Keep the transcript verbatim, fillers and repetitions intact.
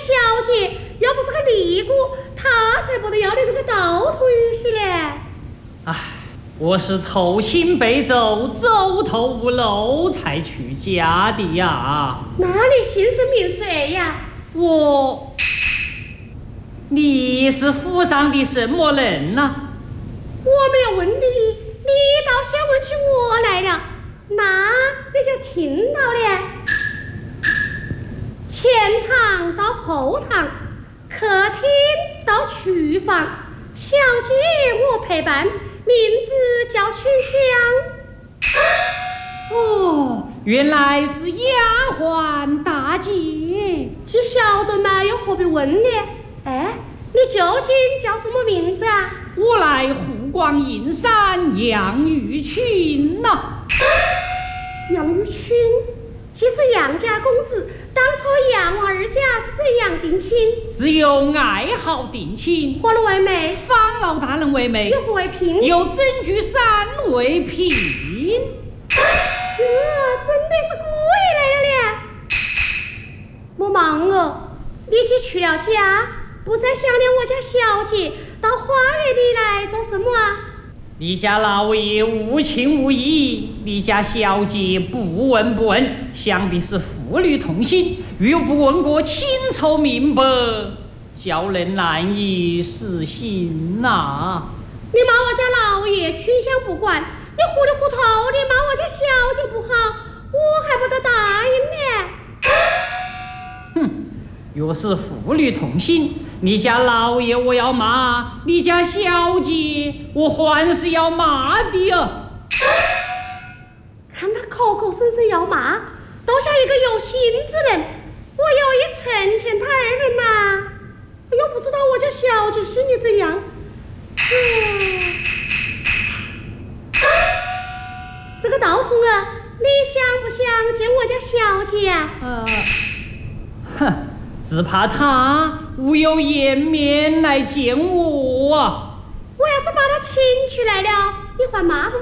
小姐要不是个尼姑，她才不得要你这个倒头玉玺嘞。 唉，我是投亲北走，走投无路才去家的呀。 那你姓甚名谁呀？ 我，你是府上的什么人呢、啊？ 我没有问你，你倒先问起我来了，那你就听到了。前堂到后堂，客厅到厨房，小姐我陪伴，名字叫曲香。 哦，原来是丫鬟大姐， 只晓得嘛，又何必问呢？哎，你究竟叫什么名字啊？ 我来湖广阴山杨玉群呐、啊。 杨玉群，既是杨家公子，当初杨王二家是怎样定亲？ 只有爱好定亲， 何人为媒？ 方老大人为媒， 又何为嫔？ 有曾居山为嫔。 这真的是鬼来了咧！莫忙哦，你既去了家，不再想念我家小姐，到花园里来做什么啊？ 你家老爷无情无义，你家小姐不闻不问，想必是父女同心，又不问过清楚明白，叫人难以死心呐、啊！ 你骂我家老爷群香不管，你糊里糊涂的骂我家小姐不好，我还不得答应呢？ 哼，若是父女同心，你家老爷我要骂，你家小姐我还是要骂的啊！ 看他口口声声要骂，倒像一个有心之人，我有意成全他二人呐、啊，又不知道我家小姐心里怎样。嗯，这个道童啊，你想不想见我家小姐啊？ 呃，哼，只怕他无有颜面来见我啊！ 我要是把他请出来了，你还骂不